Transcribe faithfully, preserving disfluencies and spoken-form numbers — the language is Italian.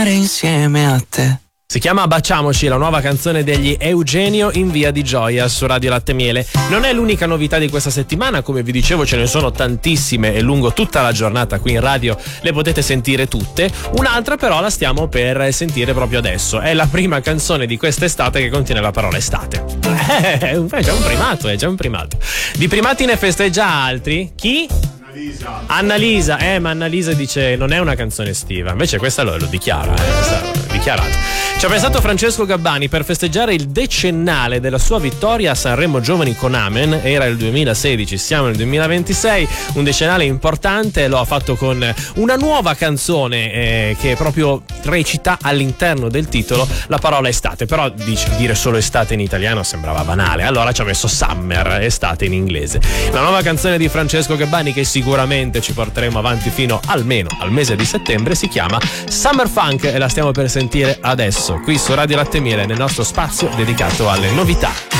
stare insieme a te. Si chiama Baciamoci, la nuova canzone degli Eugenio in Via di Gioia su Radio Latte e Miele. Non è l'unica novità di questa settimana, come vi dicevo ce ne sono tantissime e lungo tutta la giornata qui in radio le potete sentire tutte. Un'altra però la stiamo per sentire proprio adesso. È la prima canzone di quest'estate che contiene la parola estate. Eh, è già un primato, è già un primato. Di primati ne festeggia altri. Chi? Annalisa. Annalisa, eh, ma Annalisa dice non è una canzone estiva, invece questa lo, lo dichiara, eh, questa lo dichiarato. Ci ha pensato Francesco Gabbani per festeggiare il decennale della sua vittoria a Sanremo Giovani con Amen. Era il duemilasedici, siamo nel duemilaventisei, un decennale importante. Lo ha fatto con una nuova canzone eh, che proprio recita all'interno del titolo la parola estate, però dice, dire solo estate in italiano sembrava banale, allora ci ha messo summer, estate in inglese. La nuova canzone di Francesco Gabbani, che sicuramente ci porteremo avanti fino almeno al mese di settembre, si chiama Summer Funk e la stiamo per sentire adesso qui su Radio Latte e Miele nel nostro spazio dedicato alle novità.